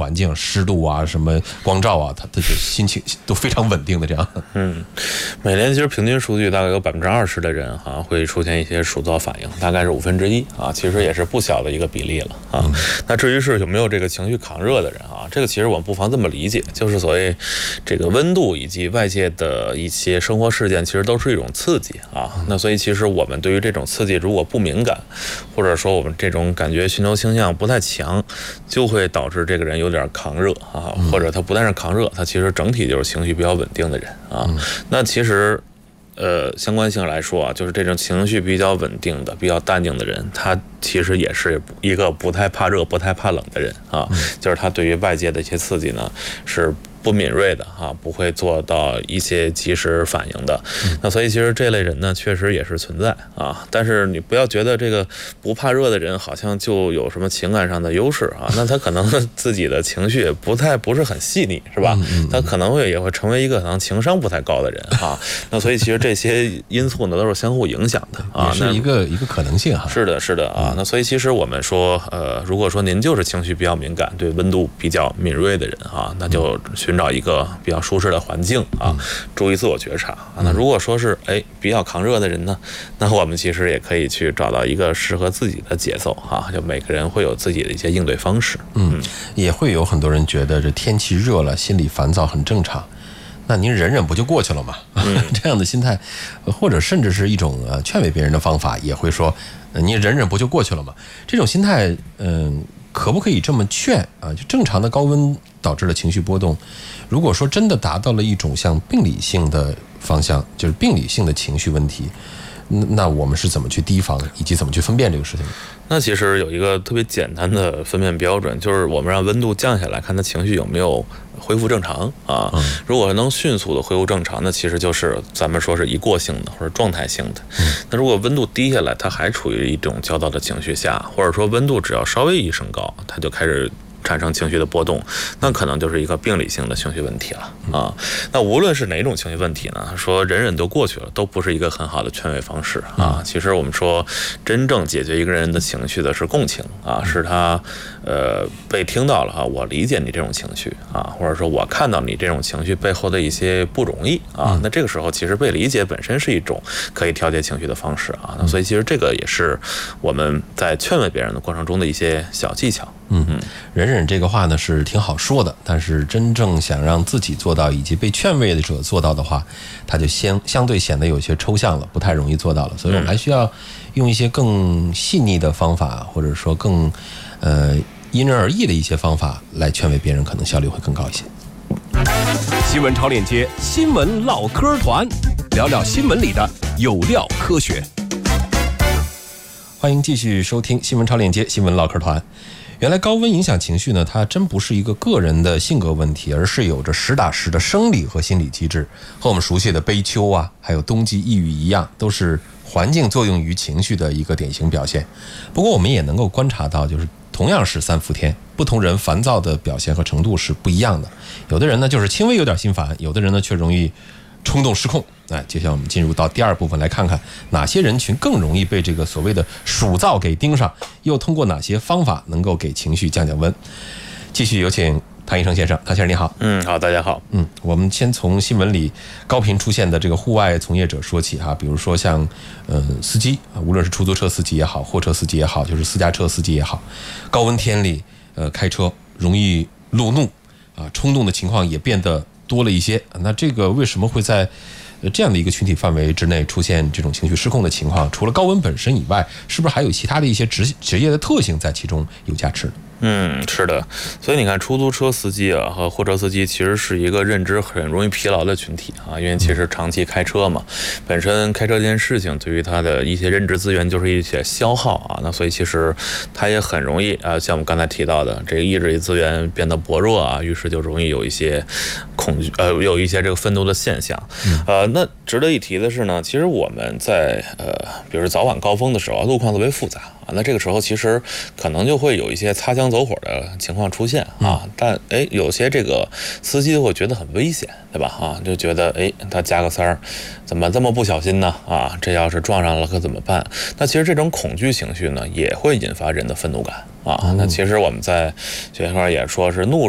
环境、湿度啊、什么光照啊，他的心情都非常稳定的这样。 每年其实平均数据大概有20%的人会出现一些暑燥反应，大概是1/5其实也是不小的一个比例了那至于是有没有这个情绪抗热的人这个其实我们不妨这么理解，就是所谓这个温度以及外界的一些生活事件，其实都是一种刺激那所以其实我们对于这种刺激如果不敏感，或者说我们这种感觉寻求倾向不太强，就会导致这个人有点抗热或者他不但是抗热，他其实整体就是情绪比较稳定的人那其实相关性来说就是这种情绪比较稳定的、比较淡定的人，他其实也是一个不太怕热、不太怕冷的人就是他对于外界的一些刺激呢是不敏锐的不会做到一些及时反应的那所以其实这类人呢确实也是存在但是你不要觉得这个不怕热的人好像就有什么情感上的优势那他可能自己的情绪不是很细腻，是吧？他可能也会成为一个可能情商不太高的人那所以其实这些因素呢都是相互影响的也是一个可能性是的那所以其实我们说如果说您就是情绪比较敏感、对温度比较敏锐的人那就寻找一个比较舒适的环境注意自我觉察那如果说是比较抗热的人呢，那我们其实也可以去找到一个适合自己的节奏就每个人会有自己的一些应对方式也会有很多人觉得这天气热了心里烦躁很正常，那您忍忍不就过去了吗这样的心态，或者甚至是一种劝慰别人的方法，也会说你忍忍不就过去了吗？这种心态可不可以这么劝就正常的高温导致的情绪波动，如果说真的达到了一种像病理性的方向，就是病理性的情绪问题，那我们是怎么去提防以及怎么去分辨这个事情？ 那其实有一个特别简单的分辨标准，就是我们让温度降下来，看他情绪有没有恢复正常如果能迅速的恢复正常，那其实就是咱们说是一过性的或者状态性的那如果温度低下来，他还处于一种焦躁的情绪下，或者说温度只要稍微一升高，他就开始产生情绪的波动，那可能就是一个病理性的情绪问题了那无论是哪种情绪问题呢，说忍忍都过去了，都不是一个很好的劝慰方式其实我们说真正解决一个人的情绪的是共情是他被听到了我理解你这种情绪或者说我看到你这种情绪背后的一些不容易那这个时候其实被理解本身是一种可以调节情绪的方式那所以其实这个也是我们在劝慰别人的过程中的一些小技巧忍忍这个话呢是挺好说的，但是真正想让自己做到以及被劝慰的者做到的话，它就相对显得有些抽象了，不太容易做到了。所以我们还需要用一些更细腻的方法，或者说更因人而异的一些方法来劝慰别人，可能效率会更高一些。 新闻超链接，新闻唠嗑团，聊聊新闻里的有料科学。 欢迎继续收听新闻超链接，新闻唠嗑团。原来高温影响情绪呢，它真不是一个个人的性格问题，而是有着实打实的生理和心理机制，和我们熟悉的悲秋还有冬季抑郁一样，都是环境作用于情绪的一个典型表现。不过我们也能够观察到，就是同样是3伏天，不同人烦躁的表现和程度是不一样的。有的人呢就是轻微有点心烦，有的人呢却容易冲动失控。接下来我们进入到第2部分，来看看哪些人群更容易被这个所谓的暑燥给盯上，又通过哪些方法能够给情绪降降温。继续有请唐医生先生。唐先生你好。 好，大家好。 我们先从新闻里高频出现的这个户外从业者说起比如说像司机无论是出租车司机也好，货车司机也好，就是私家车司机也好，高温天里开车容易路怒冲动的情况也变得多了一些。那这个为什么会在这样的一个群体范围之内出现这种情绪失控的情况？除了高温本身以外，是不是还有其他的一些职业的特性在其中有加持？ 是的，所以你看出租车司机和货车司机其实是一个认知很容易疲劳的群体因为其实长期开车嘛，本身开车这件事情对于他的一些认知资源就是一些消耗那所以其实他也很容易像我们刚才提到的这个意志力资源变得薄弱于是就容易有一些恐惧有一些这个愤怒的现象那值得一提的是呢，其实我们在比如早晚高峰的时候路况特别复杂那这个时候其实可能就会有一些擦枪走火的情况出现但有些这个司机会觉得很危险，对吧就觉得他加个塞儿怎么这么不小心呢这要是撞上了可怎么办？那其实这种恐惧情绪呢也会引发人的愤怒感那其实我们在学科也说是怒